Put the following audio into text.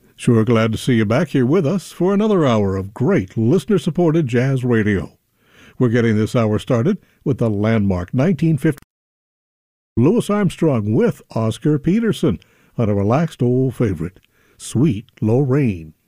Sure glad to see you back here with us for another hour of great listener-supported jazz radio. We're getting this hour started with the landmark 1950 Louis Armstrong with Oscar Peterson on a relaxed old favorite, Sweet Lorraine.